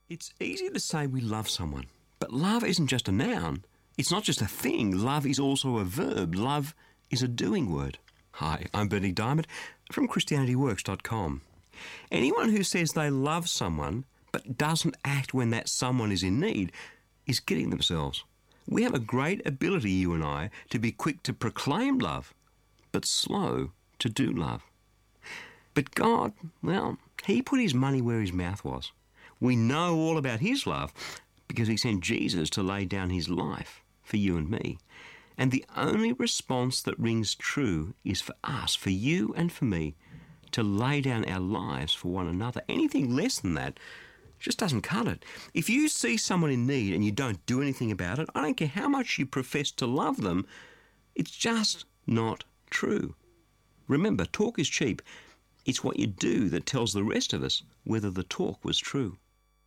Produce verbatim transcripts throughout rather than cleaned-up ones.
It's easy to say we love someone, but love isn't just a noun. It's not just a thing. Love is also a verb. Love is a doing word. Hi, I'm Bernie Diamond from Christianity Works dot com. Anyone who says they love someone but doesn't act when that someone is in need is kidding themselves. We have a great ability, you and I, to be quick to proclaim love, but slow to do love. But God, well, He put His money where His mouth was. We know all about His love because He sent Jesus to lay down His life for you and me. And the only response that rings true is for us, for you and for me, to lay down our lives for one another. Anything less than that just doesn't cut it. If you see someone in need and you don't do anything about it, I don't care how much you profess to love them, it's just not true. Remember, talk is cheap. It's what you do that tells the rest of us whether the talk was true.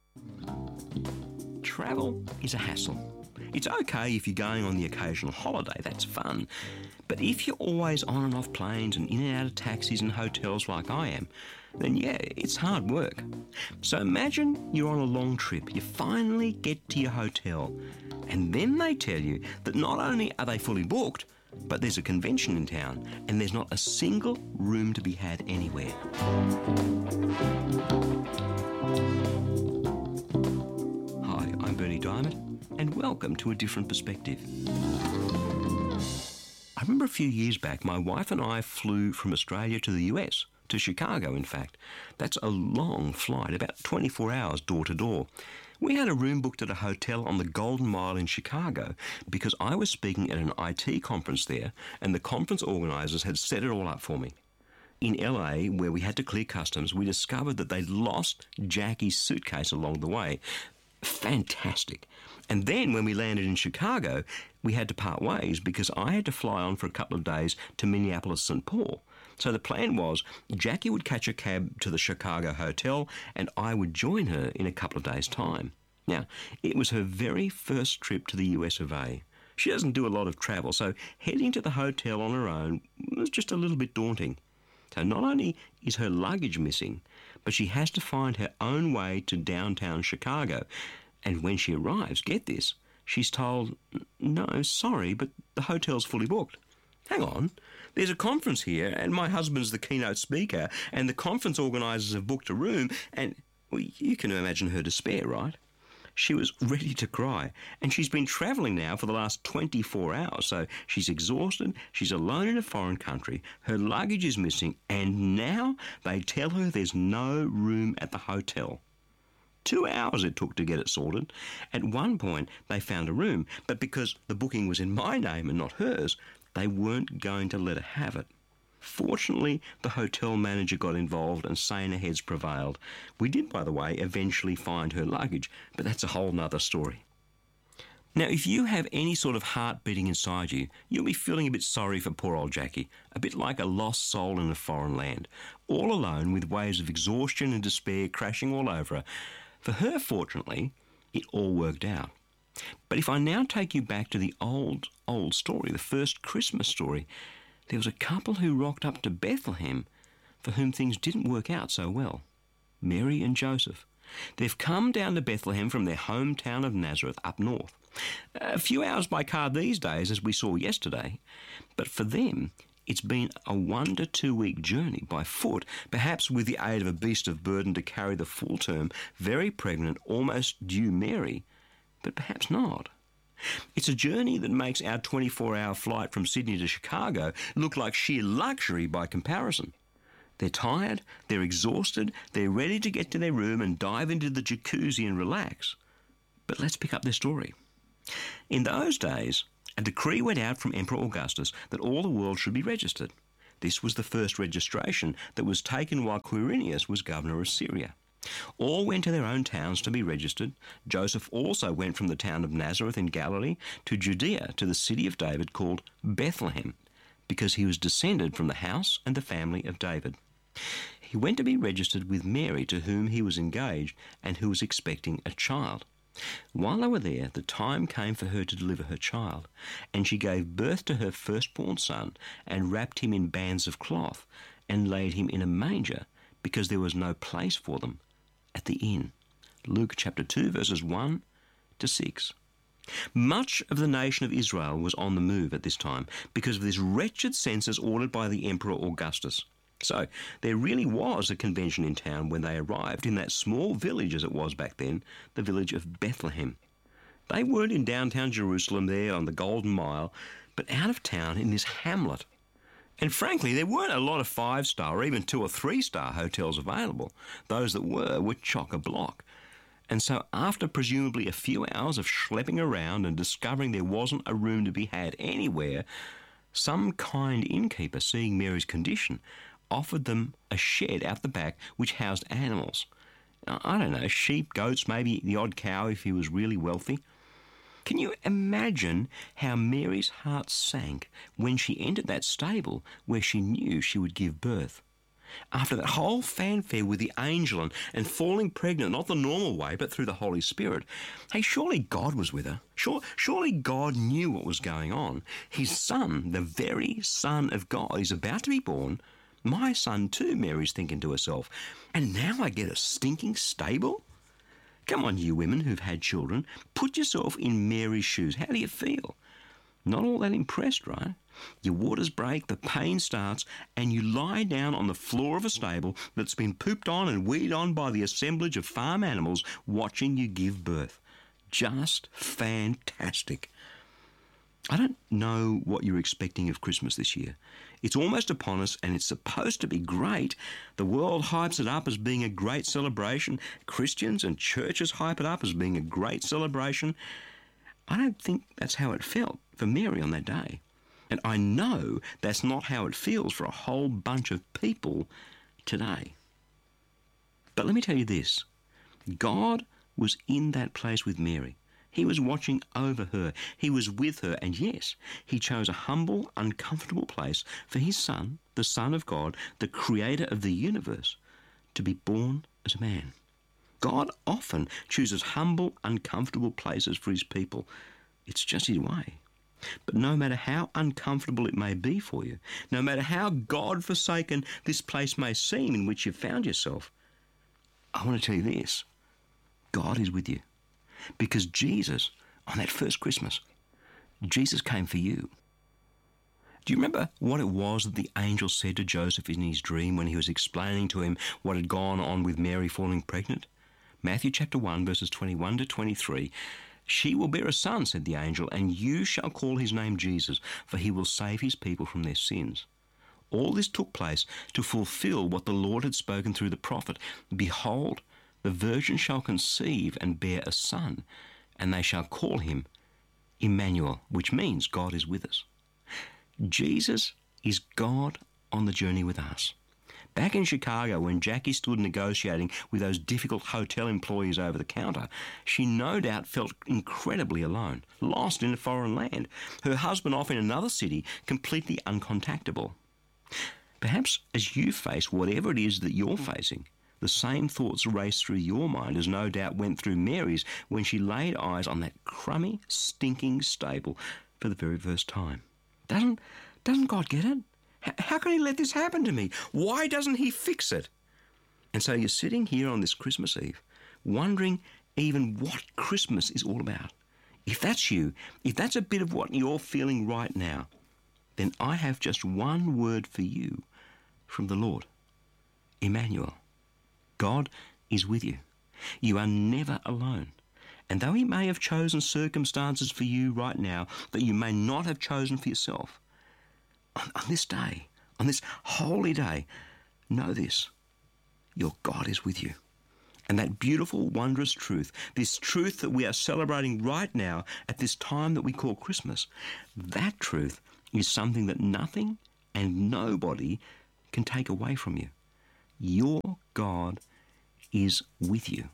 Travel is a hassle. It's okay if you're going on the occasional holiday, that's fun. But if you're always on and off planes and in and out of taxis and hotels like I am, then yeah, it's hard work. So imagine you're on a long trip, you finally get to your hotel, and then they tell you that not only are they fully booked, but there's a convention in town and there's not a single room to be had anywhere. Hi, I'm Bernie Diamond, and welcome to A Different Perspective. I remember a few years back, my wife and I flew from Australia to the U S, to Chicago in fact. That's a long flight, about twenty-four hours door to door. We had a room booked at a hotel on the Golden Mile in Chicago because I was speaking at an I T conference there and the conference organisers had set it all up for me. In L A, where we had to clear customs, we discovered that they'd lost Jackie's suitcase along the way. Fantastic. And then when we landed in Chicago, we had to part ways because I had to fly on for a couple of days to Minneapolis, Saint Paul. So the plan was Jackie would catch a cab to the Chicago hotel and I would join her in a couple of days' time. Now, it was her very first trip to the U S of A. She doesn't do a lot of travel, so heading to the hotel on her own was just a little bit daunting. So not only is her luggage missing, but she has to find her own way to downtown Chicago. And when she arrives, get this, she's told, no, sorry, but the hotel's fully booked. Hang on, there's a conference here and my husband's the keynote speaker and the conference organisers have booked a room and well, you can imagine her despair, right? She was ready to cry and she's been travelling now for the last twenty-four hours, so she's exhausted, she's alone in a foreign country, her luggage is missing and now they tell her there's no room at the hotel. Two hours it took to get it sorted. At one point, they found a room, but because the booking was in my name and not hers, they weren't going to let her have it. Fortunately, the hotel manager got involved and saner heads prevailed. We did, by the way, eventually find her luggage, but that's a whole nother story. Now, if you have any sort of heart beating inside you, you'll be feeling a bit sorry for poor old Jackie, a bit like a lost soul in a foreign land, all alone with waves of exhaustion and despair crashing all over her. For her, fortunately, it all worked out. But if I now take you back to the old, old story, the first Christmas story, there was a couple who rocked up to Bethlehem for whom things didn't work out so well. Mary and Joseph. They've come down to Bethlehem from their hometown of Nazareth up north. A few hours by car these days, as we saw yesterday. But for them, it's been a one to two week journey by foot, perhaps with the aid of a beast of burden to carry the full term, very pregnant, almost due Mary, but perhaps not. It's a journey that makes our twenty-four hour flight from Sydney to Chicago look like sheer luxury by comparison. They're tired, they're exhausted, they're ready to get to their room and dive into the jacuzzi and relax. But let's pick up their story. In those days, a decree went out from Emperor Augustus that all the world should be registered. This was the first registration that was taken while Quirinius was governor of Syria. All went to their own towns to be registered. Joseph also went from the town of Nazareth in Galilee to Judea to the city of David called Bethlehem, because he was descended from the house and the family of David. He went to be registered with Mary, to whom he was engaged and who was expecting a child. While they were there, the time came for her to deliver her child, and she gave birth to her firstborn son and wrapped him in bands of cloth and laid him in a manger because there was no place for them at the inn. Luke chapter two, verses one to six. Much of the nation of Israel was on the move at this time because of this wretched census ordered by the Emperor Augustus. So there really was a convention in town when they arrived in that small village, as it was back then, the village of Bethlehem. They weren't in downtown Jerusalem there on the Golden Mile, but out of town in this hamlet. And frankly, there weren't a lot of five-star or even two or three-star hotels available. Those that were were chock-a-block. And so after presumably a few hours of schlepping around and discovering there wasn't a room to be had anywhere, some kind innkeeper, seeing Mary's condition, offered them a shed out the back which housed animals. I don't know, sheep, goats, maybe the odd cow if he was really wealthy. Can you imagine how Mary's heart sank when she entered that stable where she knew she would give birth? After that whole fanfare with the angel and, and falling pregnant, not the normal way, but through the Holy Spirit, hey, surely God was with her. Sure, surely God knew what was going on. His son, the very Son of God, is about to be born. My son too, Mary's thinking to herself. And now I get a stinking stable? Come on, you women who've had children, put yourself in Mary's shoes. How do you feel? Not all that impressed, right? Your waters break, the pain starts, and you lie down on the floor of a stable that's been pooped on and weeded on by the assemblage of farm animals watching you give birth. Just fantastic. I don't know what you're expecting of Christmas this year. It's almost upon us and it's supposed to be great. The world hypes it up as being a great celebration. Christians and churches hype it up as being a great celebration. I don't think that's how it felt for Mary on that day. And I know that's not how it feels for a whole bunch of people today. But let me tell you this. God was in that place with Mary. He was watching over her. He was with her. And yes, he chose a humble, uncomfortable place for his son, the Son of God, the creator of the universe, to be born as a man. God often chooses humble, uncomfortable places for his people. It's just his way. But no matter how uncomfortable it may be for you, no matter how God-forsaken this place may seem in which you've found yourself, I want to tell you this. God is with you. Because Jesus, on that first Christmas, Jesus came for you. Do you remember what it was that the angel said to Joseph in his dream when he was explaining to him what had gone on with Mary falling pregnant? Matthew chapter one, verses twenty-one to twenty-three. She will bear a son, said the angel, and you shall call his name Jesus, for he will save his people from their sins. All this took place to fulfill what the Lord had spoken through the prophet. Behold, the virgin shall conceive and bear a son, and they shall call him Emmanuel, which means God is with us. Jesus is God on the journey with us. Back in Chicago, when Jackie stood negotiating with those difficult hotel employees over the counter, she no doubt felt incredibly alone, lost in a foreign land, her husband off in another city, completely uncontactable. Perhaps as you face whatever it is that you're facing, the same thoughts race through your mind as no doubt went through Mary's when she laid eyes on that crummy, stinking stable for the very first time. Doesn't, doesn't God get it? How can he let this happen to me? Why doesn't he fix it? And so you're sitting here on this Christmas Eve, wondering even what Christmas is all about. If that's you, if that's a bit of what you're feeling right now, then I have just one word for you from the Lord. Emmanuel. God is with you. You are never alone. And though he may have chosen circumstances for you right now that you may not have chosen for yourself, on, on this day, on this holy day, know this, your God is with you. And that beautiful, wondrous truth, this truth that we are celebrating right now at this time that we call Christmas, that truth is something that nothing and nobody can take away from you. Your God is with you.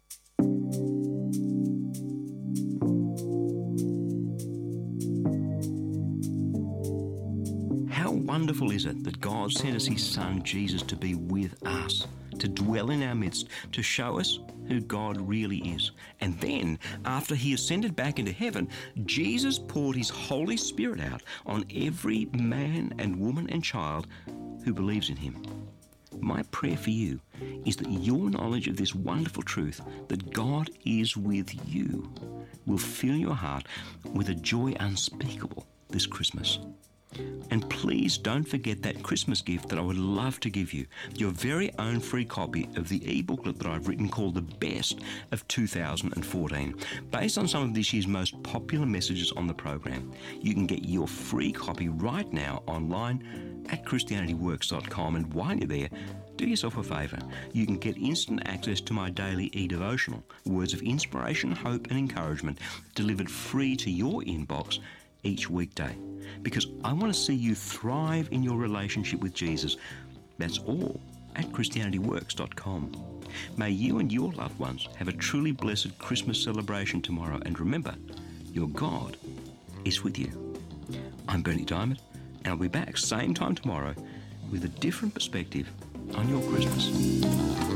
How wonderful is it that God sent us his Son, Jesus, to be with us, to dwell in our midst, to show us who God really is. And then, after he ascended back into heaven, Jesus poured his Holy Spirit out on every man and woman and child who believes in him. My prayer for you is that your knowledge of this wonderful truth, that God is with you, will fill your heart with a joy unspeakable this Christmas. And please don't forget that Christmas gift that I would love to give you, your very own free copy of the e-booklet that I've written called The Best of two thousand fourteen. Based on some of this year's most popular messages on the program, you can get your free copy right now online at Christianity Works dot com. And while you're there, do yourself a favour. You can get instant access to my daily e-devotional, words of inspiration, hope and encouragement, delivered free to your inbox each weekday, because I want to see you thrive in your relationship with Jesus. That's all at Christianity Works dot com. May you and your loved ones have a truly blessed Christmas celebration tomorrow, and remember, your God is with you. I'm Bernie Diamond, and I'll be back same time tomorrow with a different perspective on your Christmas.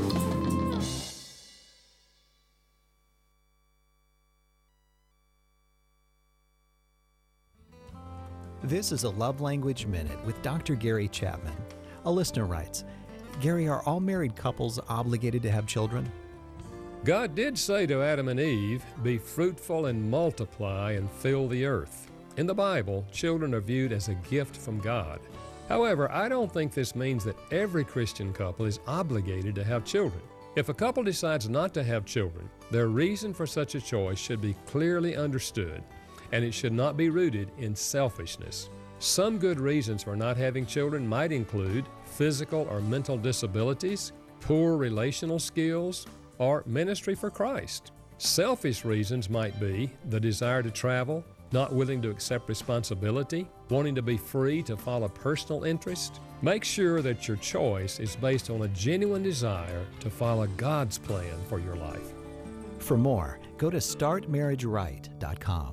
This is a Love Language Minute with Doctor Gary Chapman. A listener writes, Gary, are all married couples obligated to have children? God did say to Adam and Eve, "Be fruitful and multiply and fill the earth." In the Bible, children are viewed as a gift from God. However, I don't think this means that every Christian couple is obligated to have children. If a couple decides not to have children, their reason for such a choice should be clearly understood, and it should not be rooted in selfishness. Some good reasons for not having children might include physical or mental disabilities, poor relational skills, or ministry for Christ. Selfish reasons might be the desire to travel, not willing to accept responsibility, wanting to be free to follow personal interest. Make sure that your choice is based on a genuine desire to follow God's plan for your life. For more, go to start marriage right dot com.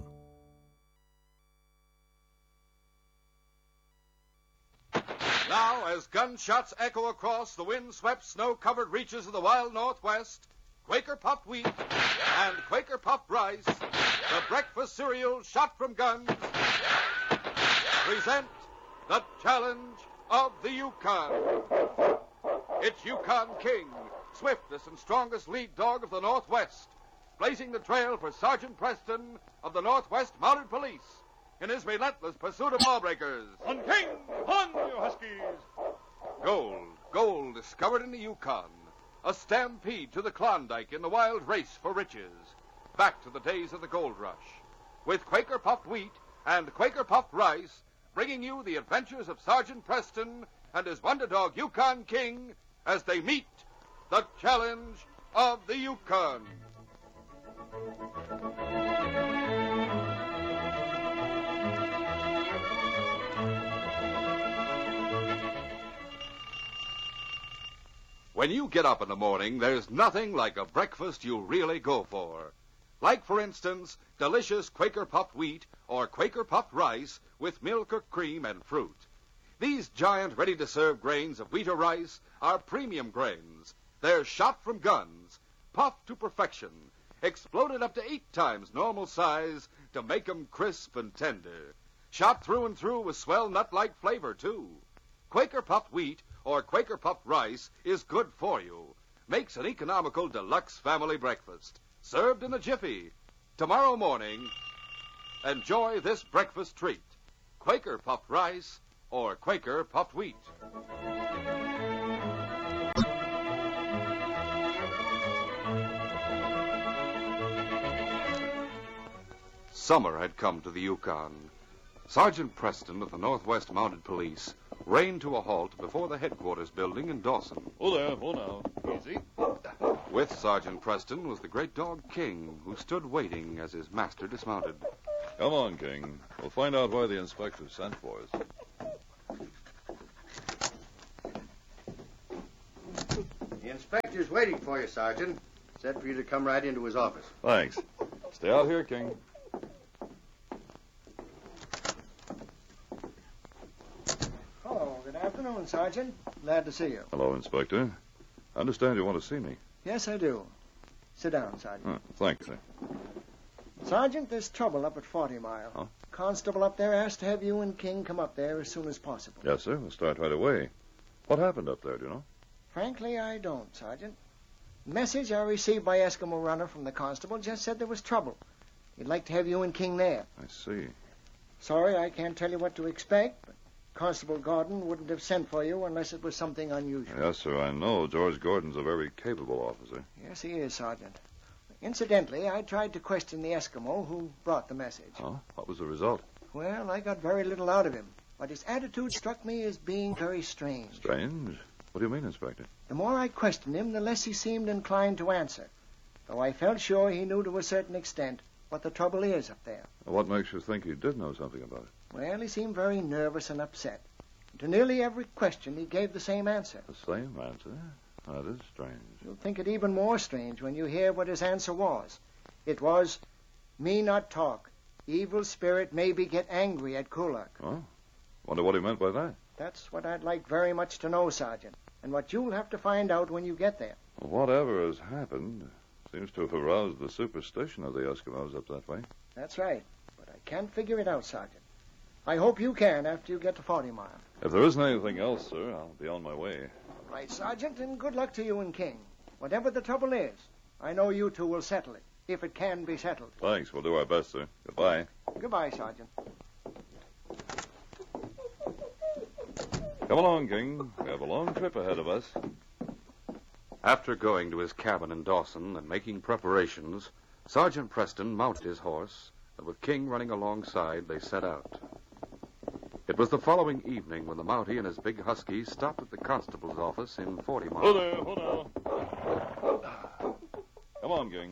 Now, as gunshots echo across the wind-swept, snow-covered reaches of the wild Northwest, Quaker Puffed Wheat and Quaker Puffed Rice, the breakfast cereal shot from guns, present the challenge of the Yukon. It's Yukon King, swiftest and strongest lead dog of the Northwest, blazing the trail for Sergeant Preston of the Northwest Mounted Police in his relentless pursuit of lawbreakers. On King! On, you huskies! Gold, gold discovered in the Yukon. A stampede to the Klondike in the wild race for riches. Back to the days of the gold rush. With Quaker Puffed Wheat and Quaker Puffed Rice, bringing you the adventures of Sergeant Preston and his wonder dog Yukon King as they meet the challenge of the Yukon. When you get up in the morning, there's nothing like a breakfast you really go for. Like, for instance, delicious Quaker Puffed Wheat or Quaker Puffed Rice with milk or cream and fruit. These giant ready-to-serve grains of wheat or rice are premium grains. They're shot from guns, puffed to perfection, exploded up to eight times normal size to make 'em crisp and tender. Shot through and through with swell nut-like flavor, too. Quaker Puffed Wheat or Quaker Puffed Rice is good for you. Makes an economical deluxe family breakfast. Served in a jiffy. Tomorrow morning, enjoy this breakfast treat. Quaker Puffed Rice or Quaker Puffed Wheat. Summer had come to the Yukon. Sergeant Preston of the Northwest Mounted Police reined to a halt before the headquarters building in Dawson. Oh there, oh now, easy. With Sergeant Preston was the great dog King, who stood waiting as his master dismounted. Come on, King. We'll find out why the inspector sent for us. The inspector's waiting for you, Sergeant. Said for you to come right into his office. Thanks. Stay out here, King. Oh, good afternoon, Sergeant. Glad to see you. Hello, Inspector. I understand you want to see me. Yes, I do. Sit down, Sergeant. Oh, thanks. Sir. Sergeant, there's trouble up at Forty Mile. Huh? Constable up there asked to have you and King come up there as soon as possible. Yes, sir. We'll start right away. What happened up there, do you know? Frankly, I don't, Sergeant. The message I received by Eskimo Runner from the constable just said there was trouble. He'd like to have you and King there. I see. Sorry, I can't tell you what to expect, but Constable Gordon wouldn't have sent for you unless it was something unusual. Yes, sir, I know. George Gordon's a very capable officer. Yes, he is, Sergeant. Incidentally, I tried to question the Eskimo who brought the message. Oh, what was the result? Well, I got very little out of him, but his attitude struck me as being very strange. Strange? What do you mean, Inspector? The more I questioned him, the less he seemed inclined to answer, though I felt sure he knew to a certain extent what the trouble is up there. What makes you think he did know something about it? Well, he seemed very nervous and upset. To nearly every question, he gave the same answer. The same answer? That is strange. You'll think it even more strange when you hear what his answer was. It was, me not talk. Evil spirit maybe get angry at Kulak. Oh? Wonder what he meant by that. That's what I'd like very much to know, Sergeant, and what you'll have to find out when you get there. Whatever has happened seems to have aroused the superstition of the Eskimos up that way. That's right, but I can't figure it out, Sergeant. I hope you can after you get to Forty Mile. If there isn't anything else, sir, I'll be on my way. Right, Sergeant, and good luck to you and King. Whatever the trouble is, I know you two will settle it, if it can be settled. Thanks. We'll do our best, sir. Goodbye. Goodbye, Sergeant. Come along, King. We have a long trip ahead of us. After going to his cabin in Dawson and making preparations, Sergeant Preston mounted his horse, and with King running alongside, they set out. It was the following evening when the Mountie and his big husky stopped at the constable's office in Forty Mile. Oh, there. Oh, now. Come on, King.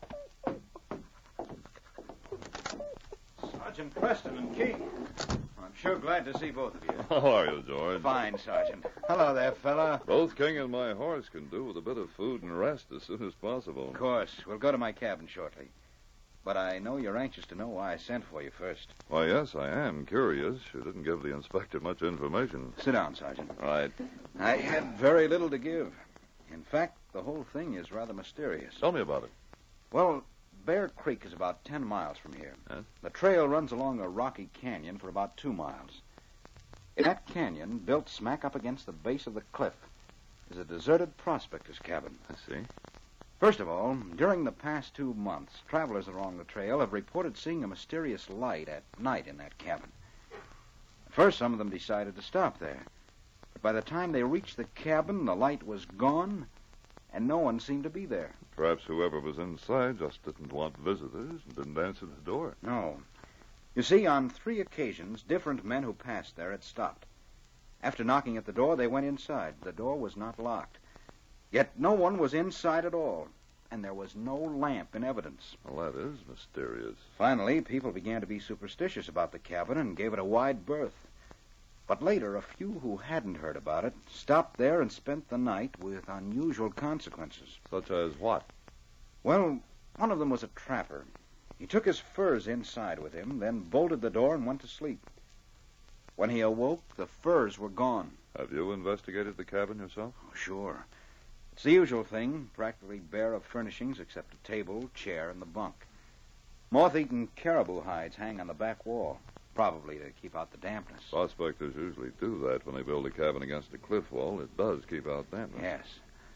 Sergeant Preston and King. I'm sure glad to see both of you. How are you, George? Fine, Sergeant. Hello there, fella. Both King and my horse can do with a bit of food and rest as soon as possible. Of course. We'll go to my cabin shortly. But I know you're anxious to know why I sent for you first. Why, yes, I am curious. You didn't give the inspector much information. Sit down, Sergeant. Right. I had very little to give. In fact, the whole thing is rather mysterious. Tell me about it. Well, Bear Creek is about ten miles from here. Huh? The trail runs along a rocky canyon for about two miles. In that canyon, built smack up against the base of the cliff, is a deserted prospector's cabin. I see. First of all, during the past two months, travelers along the trail have reported seeing a mysterious light at night in that cabin. At first, some of them decided to stop there. But by the time they reached the cabin, the light was gone, and no one seemed to be there. Perhaps whoever was inside just didn't want visitors and didn't answer the door. No. You see, on three occasions, different men who passed there had stopped. After knocking at the door, they went inside. The door was not locked. Yet no one was inside at all, and there was no lamp in evidence. Well, that is mysterious. Finally, people began to be superstitious about the cabin and gave it a wide berth. But later, a few who hadn't heard about it stopped there and spent the night with unusual consequences. Such as what? Well, one of them was a trapper. He took his furs inside with him, then bolted the door and went to sleep. When he awoke, the furs were gone. Have you investigated the cabin yourself? Oh, sure. It's the usual thing, practically bare of furnishings except a table, chair, and the bunk. Moth-eaten caribou hides hang on the back wall, probably to keep out the dampness. Prospectors usually do that when they build a cabin against a cliff wall. It does keep out dampness. Yes.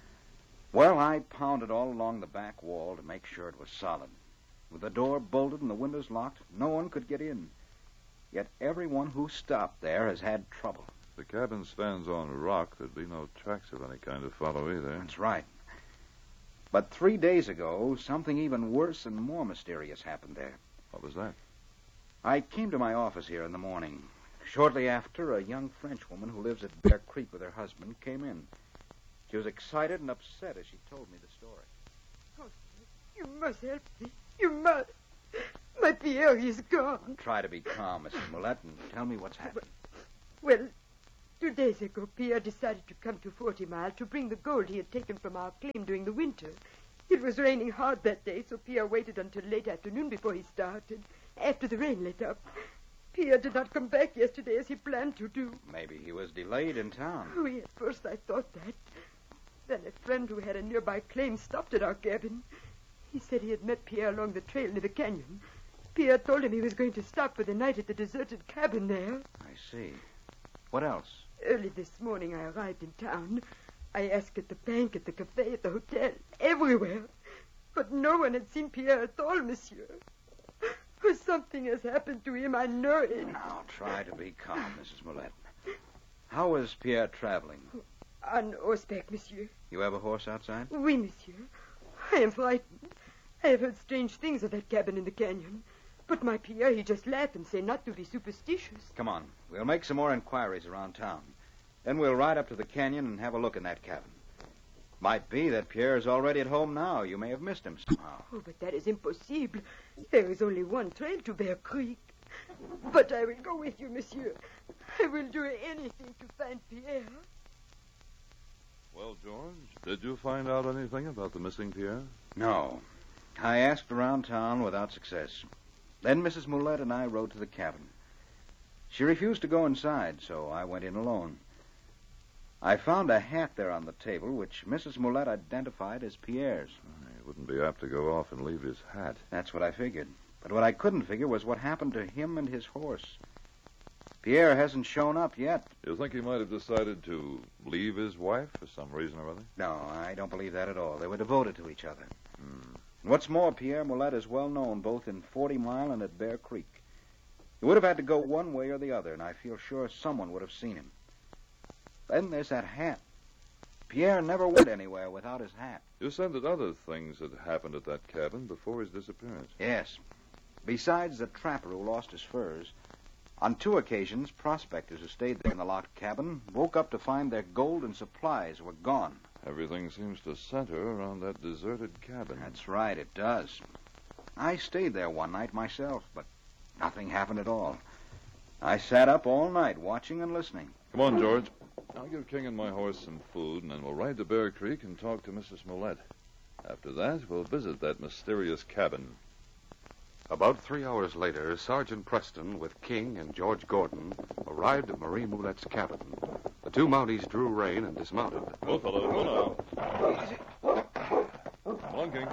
Well, I pounded all along the back wall to make sure it was solid. With the door bolted and the windows locked, no one could get in. Yet everyone who stopped there has had trouble. The cabin stands on a rock. There'd be no tracks of any kind to follow either. That's right. But three days ago, something even worse and more mysterious happened there. What was that? I came to my office here in the morning. Shortly after, a young Frenchwoman who lives at Bear Creek with her husband came in. She was excited and upset as she told me the story. Oh, you must help me. You must. My Pierre is gone. Try to be calm, Missus Moulette, and tell me what's happened. Well, two days ago, Pierre decided to come to Forty Mile to bring the gold he had taken from our claim during the winter. It was raining hard that day, so Pierre waited until late afternoon before he started, after the rain let up. Pierre did not come back yesterday as he planned to do. Maybe he was delayed in town. Oh, at first I thought that. Then a friend who had a nearby claim stopped at our cabin. He said he had met Pierre along the trail near the canyon. Pierre told him he was going to stop for the night at the deserted cabin there. I see. What else? Early this morning I arrived in town. I asked at the bank, at the cafe, at the hotel, everywhere. But no one had seen Pierre at all, monsieur. Or something has happened to him, I know it. Now, try to be calm, Missus Moulette. How was Pierre traveling? On horseback, monsieur. You have a horse outside? Oui, monsieur. I am frightened. I have heard strange things of that cabin in the canyon. But my Pierre, he just laughed and said not to be superstitious. Come on. We'll make some more inquiries around town. Then we'll ride up to the canyon and have a look in that cabin. Might be that Pierre is already at home now. You may have missed him somehow. Oh, but that is impossible. There is only one trail to Bear Creek. But I will go with you, monsieur. I will do anything to find Pierre. Well, George, did you find out anything about the missing Pierre? No. I asked around town without success. Then Missus Moulette and I rode to the cabin. She refused to go inside, so I went in alone. I found a hat there on the table, which Missus Moulette identified as Pierre's. He wouldn't be apt to go off and leave his hat. That's what I figured. But what I couldn't figure was what happened to him and his horse. Pierre hasn't shown up yet. You think he might have decided to leave his wife for some reason or other? No, I don't believe that at all. They were devoted to each other. Hmm. And what's more, Pierre Moulette is well known both in Forty Mile and at Bear Creek. He would have had to go one way or the other, and I feel sure someone would have seen him. Then there's that hat. Pierre never went anywhere without his hat. You said that other things had happened at that cabin before his disappearance. Yes. Besides the trapper who lost his furs, on two occasions, prospectors who stayed there in the locked cabin woke up to find their gold and supplies were gone. Everything seems to center around that deserted cabin. That's right, it does. I stayed there one night myself, but nothing happened at all. I sat up all night watching and listening. Come on, George. I'll give King and my horse some food, and then we'll ride to Bear Creek and talk to Missus Moulette. After that, we'll visit that mysterious cabin. About three hours later, Sergeant Preston, with King and George Gordon, arrived at Marie Moulette's cabin. The two Mounties drew rein and dismounted. Well, fellow, go now. Come on, King.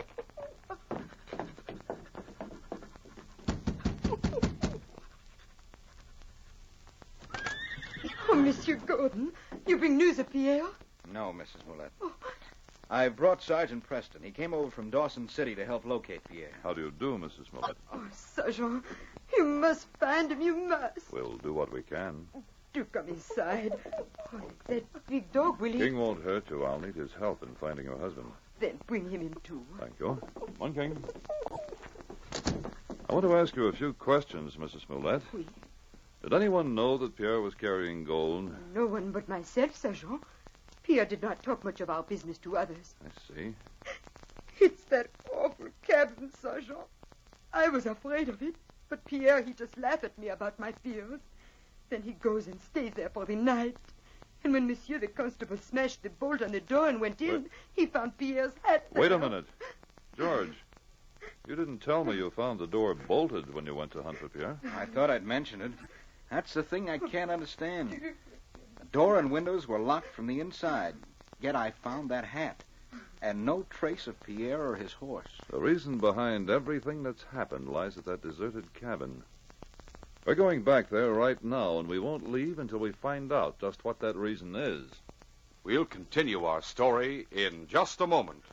Oh, Monsieur Gordon, you bring news of Pierre? No, Missus Moulette. Oh. I brought Sergeant Preston. He came over from Dawson City to help locate Pierre. How do you do, Missus Moulette? Oh, Sergeant, you must find him, you must. We'll do what we can. Do come inside. Oh, that big dog, will he? King won't hurt you. I'll need his help in finding your husband. Then bring him in, too. Thank you. Come on, King. I want to ask you a few questions, Missus Moulette. Oui. Did anyone know that Pierre was carrying gold? No one but myself, Sergeant. Pierre did not talk much of our business to others. I see. It's that awful cabin, Sergeant. I was afraid of it, but Pierre, he just laughed at me about my fears. Then he goes and stays there for the night. And when Monsieur the Constable smashed the bolt on the door and went in, Wait. he found Pierre's hat there. Wait a minute. George, you didn't tell me you found the door bolted when you went to hunt for Pierre. I thought I'd mention it. That's the thing I can't understand. The door and windows were locked from the inside, yet I found that hat, and no trace of Pierre or his horse. The reason behind everything that's happened lies at that deserted cabin. We're going back there right now, and we won't leave until we find out just what that reason is. We'll continue our story in just a moment.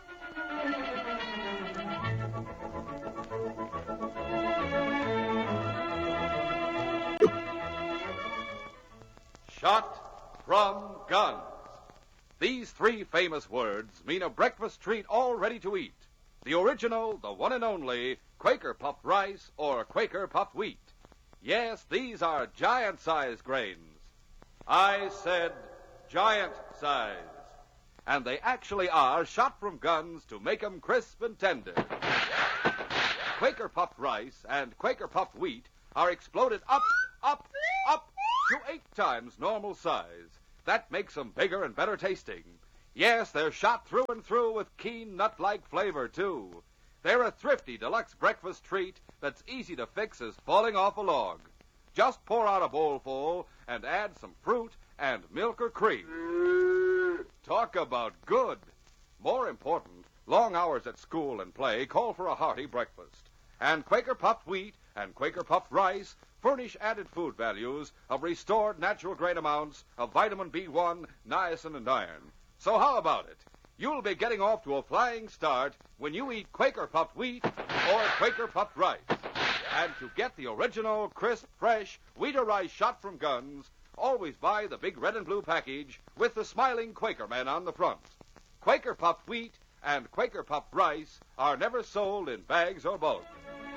Shot from guns. These three famous words mean a breakfast treat all ready to eat. The original, the one and only, Quaker puffed rice or Quaker puffed wheat. Yes, these are giant-sized grains. I said giant-sized. And they actually are shot from guns to make 'em crisp and tender. Quaker puffed rice and Quaker puffed wheat are exploded up, up, up to eight times normal size. That makes 'em bigger and better tasting. Yes, they're shot through and through with keen nut-like flavor, too. They're a thrifty deluxe breakfast treat that's easy to fix as falling off a log. Just pour out a bowlful and add some fruit and milk or cream. Talk about good. More important, long hours at school and play call for a hearty breakfast. And Quaker puffed wheat and Quaker Puffed Rice furnish added food values of restored natural grain amounts of vitamin B one, niacin, and iron. So how about it? You'll be getting off to a flying start when you eat Quaker Puffed Wheat or Quaker Puffed Rice. And to get the original, crisp, fresh wheat or rice shot from guns, always buy the big red and blue package with the smiling Quaker man on the front. Quaker Puffed Wheat and Quaker Puffed Rice are never sold in bags or bulk.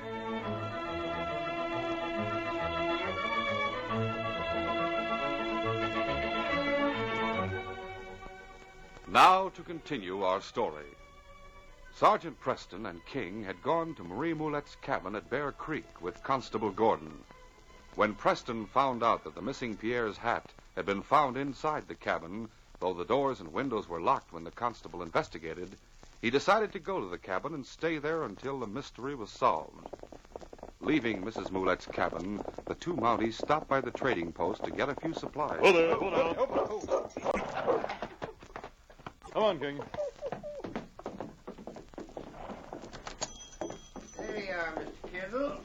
Now to continue our story. Sergeant Preston and King had gone to Marie Moulette's cabin at Bear Creek with Constable Gordon. When Preston found out that the missing Pierre's hat had been found inside the cabin, though the doors and windows were locked when the constable investigated, he decided to go to the cabin and stay there until the mystery was solved. Leaving Missus Moulette's cabin, the two Mounties stopped by the trading post to get a few supplies. Hold there, hold on. Come on, King. There you are, Mister Kendall.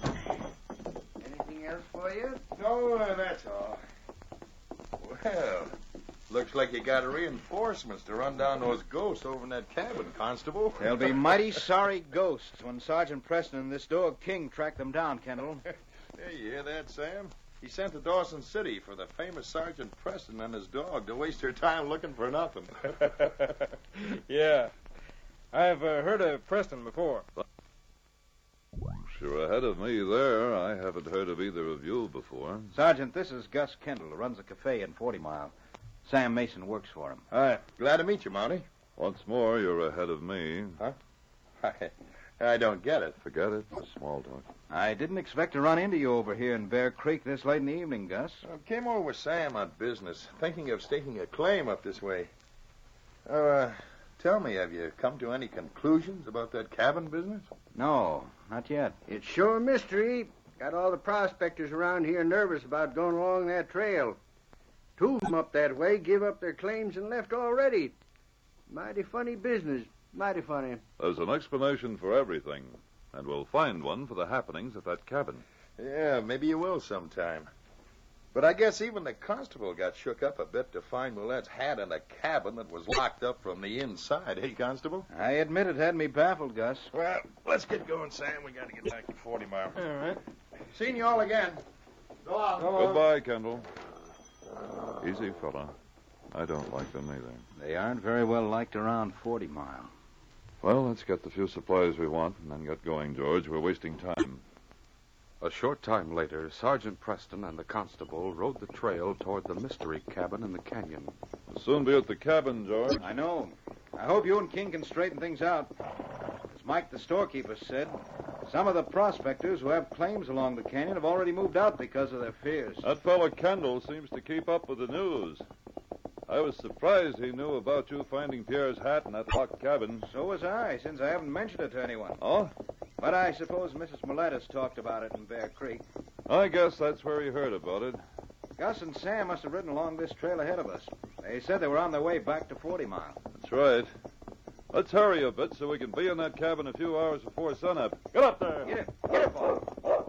Anything else for you? No, uh, that's all. Well, looks like you got reinforcements to run down those ghosts over in that cabin, Constable. They'll be mighty sorry ghosts when Sergeant Preston and this dog King track them down, Kendall. Hey, you hear that, Sam? He sent to Dawson City for the famous Sergeant Preston and his dog to waste their time looking for nothing. Yeah. I've uh, heard of Preston before. You're ahead of me there. I haven't heard of either of you before. Sergeant, this is Gus Kendall, who runs a cafe in Forty Mile. Sam Mason works for him. Hi. Glad to meet you, Mountie. Once more, you're ahead of me. Huh? I, I don't get it. Forget it. It's small talk. I didn't expect to run into you over here in Bear Creek this late in the evening, Gus. I came over with Sam on business, thinking of staking a claim up this way. Oh, uh, tell me, have you come to any conclusions about that cabin business? No, not yet. It's sure a mystery. Got all the prospectors around here nervous about going along that trail. Two of them up that way give up their claims and left already. Mighty funny business. Mighty funny. There's an explanation for everything, and we'll find one for the happenings at that cabin. Yeah, maybe you will sometime. But I guess even the constable got shook up a bit to find Moulette's hat in a cabin that was locked up from the inside. Hey, Constable? I admit it had me baffled, Gus. Well, let's get going, Sam. We got to get back to Forty Mile. All right. Seen you all again. Go on. Go on. Goodbye, Kendall. Easy, fella. I don't like them either. They aren't very well liked around Forty Mile. Well, let's get the few supplies we want and then get going, George. We're wasting time. A short time later, Sergeant Preston and the constable rode the trail toward the mystery cabin in the canyon. We'll soon be at the cabin, George. I know. I hope you and King can straighten things out. As Mike the storekeeper said, some of the prospectors who have claims along the canyon have already moved out because of their fears. That fellow Kendall seems to keep up with the news. I was surprised he knew about you finding Pierre's hat in that locked cabin. So was I, since I haven't mentioned it to anyone. Oh? But I suppose Missus Mollett has talked about it in Bear Creek. I guess that's where he heard about it. Gus and Sam must have ridden along this trail ahead of us. They said they were on their way back to Forty Mile. That's right. Let's hurry a bit so we can be in that cabin a few hours before sunup. Get up there. Get it. Get it, boy.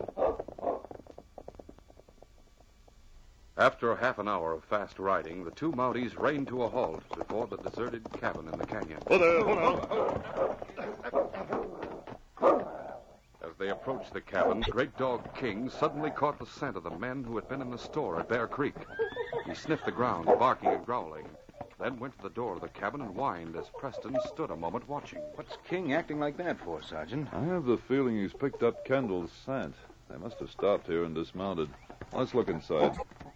After half an hour of fast riding, the two Mounties reined to a halt before the deserted cabin in the canyon. Hold there, hold on. As they approached the cabin, Great Dog King suddenly caught the scent of the men who had been in the store at Bear Creek. He sniffed the ground, barking and growling, then went to the door of the cabin and whined as Preston stood a moment watching. What's King acting like that for, Sergeant? I have the feeling he's picked up Kendall's scent. They must have stopped here and dismounted. Let's look inside.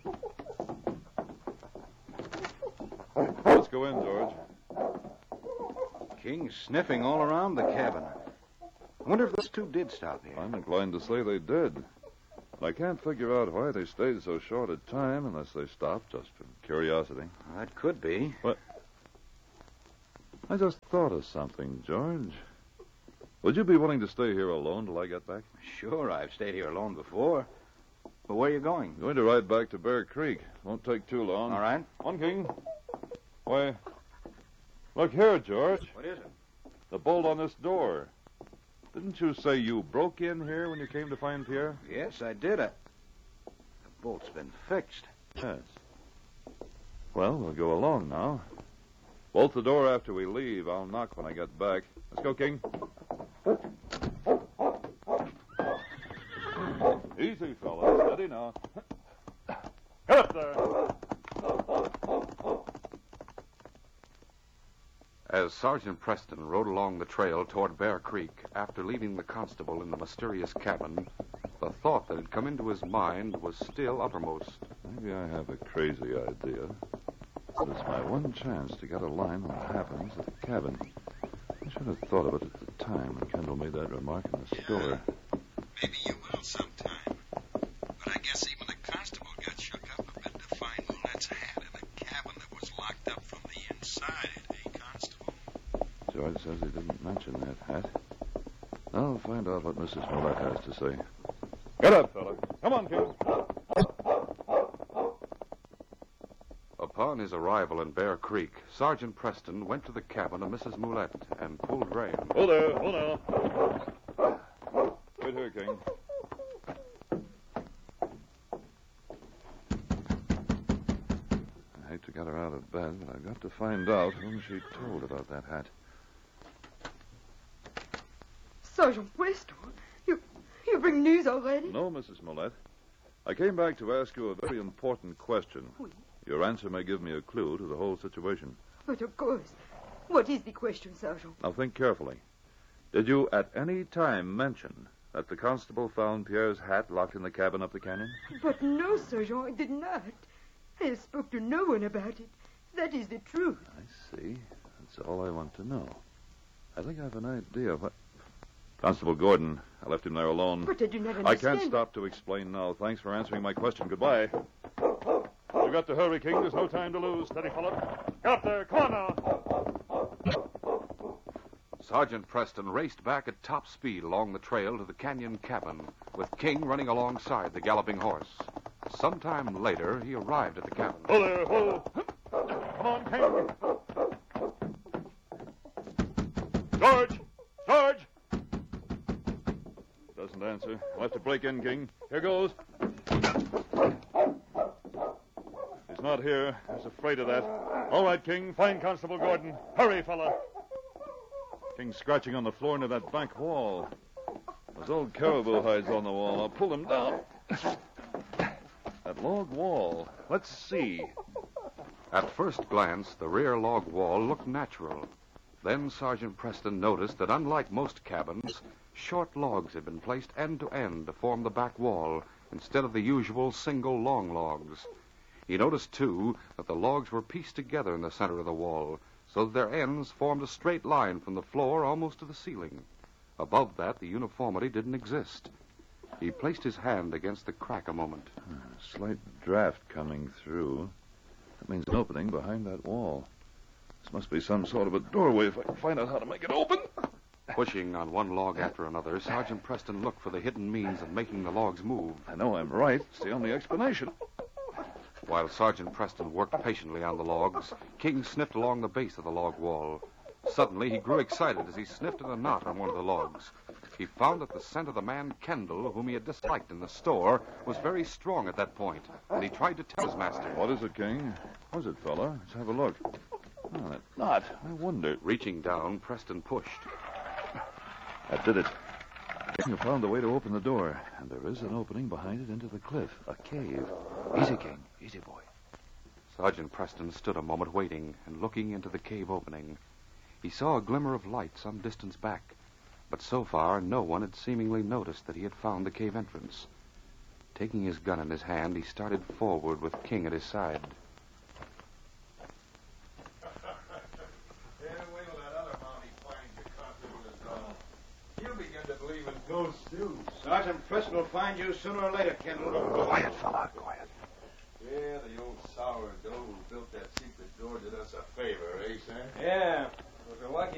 Let's go in, George. King's sniffing all around the cabin. I wonder if those two did stop here. I'm inclined to say they did. I can't figure out why they stayed so short a time unless they stopped just for curiosity. That could be. What? I just thought of something, George. Would you be willing to stay here alone till I get back? Sure, I've stayed here alone before. But where are you going? I'm going to ride back to Bear Creek. Won't take too long. All right. On, King. Why, look here, George. What is it? The bolt on this door. Didn't you say you broke in here when you came to find Pierre? Yes, I did. I... The bolt's been fixed. Yes. Well, we'll go along now. Bolt the door after we leave. I'll knock when I get back. Let's go, King. Easy, fella. Steady now. Get up there. As Sergeant Preston rode along the trail toward Bear Creek after leaving the constable in the mysterious cabin, the thought that had come into his mind was still uppermost. Maybe I have a crazy idea. But it's my one chance to get a line on what happens at the cabin. I should have thought of it at the time when Kendall made that remark in the store. Maybe you will sometime. But I guess even the constable got shook up a bit to find Moulette's hat in a cabin that was locked up from the inside, eh, Constable? George says he didn't mention that hat. I'll find out what Missus Moulette has to say. Get up, fella. Come on, King. Upon his arrival in Bear Creek, Sergeant Preston went to the cabin of Missus Moulette and pulled rein. Oh there, oh now. Wait here, King. I hate to get her out of bed, but I've got to find out whom she told about that hat. Sergeant Preston, you, you bring news already? No, Missus Moulette. I came back to ask you a very important question. Oui. Your answer may give me a clue to the whole situation. But of course. What is the question, Sergeant? Now think carefully. Did you at any time mention that the constable found Pierre's hat locked in the cabin up the canyon? But no, Sergeant, I did not. I have spoke to no one about it. That is the truth. I see. That's all I want to know. I think I have an idea of what... Constable Gordon. I left him there alone. But I do not understand. I can't stop to explain now. Thanks for answering my question. Goodbye. You've got to hurry, King. There's no time to lose. Steady, fella. Get up there. Come on now. Sergeant Preston raced back at top speed along the trail to the canyon cabin, with King running alongside the galloping horse. Sometime later, he arrived at the cabin. Ho there, ho. Come on, King. George! George! Doesn't answer. I'll have to break in, King. Here goes. He's not here. I was afraid of that. All right, King. Find Constable Gordon. Hurry, fella. King's scratching on the floor near that bank wall. Those old caribou hides on the wall. I'll pull them down. That log wall. Let's see. At first glance, the rear log wall looked natural. Then Sergeant Preston noticed that unlike most cabins, short logs had been placed end to end to form the back wall instead of the usual single long logs. He noticed, too, that the logs were pieced together in the center of the wall, so that their ends formed a straight line from the floor almost to the ceiling. Above that, the uniformity didn't exist. He placed his hand against the crack a moment. A slight draft coming through. That means an opening behind that wall. This must be some sort of a doorway if I can find out how to make it open. Pushing on one log after another, Sergeant Preston looked for the hidden means of making the logs move. I know I'm right. It's the only explanation. While Sergeant Preston worked patiently on the logs, King sniffed along the base of the log wall. Suddenly, he grew excited as he sniffed at a knot on one of the logs. He found that the scent of the man Kendall, whom he had disliked in the store, was very strong at that point, and he tried to tell his master. What is it, King? What is it, fella? Let's have a look. Oh, that knot. I wonder. Reaching down, Preston pushed. That did it. King found a way to open the door, and there is an opening behind it into the cliff, a cave. Easy, King. Easy, boy. Sergeant Preston stood a moment waiting and looking into the cave opening. He saw a glimmer of light some distance back, but so far no one had seemingly noticed that he had found the cave entrance. Taking his gun in his hand, he started forward with King at his side. Ghosts, too. Sergeant Preston will find you sooner or later, Kendall. Quiet, fella, quiet. Yeah, the old sourdough who built that secret door did us a favor, eh, Sam? Yeah.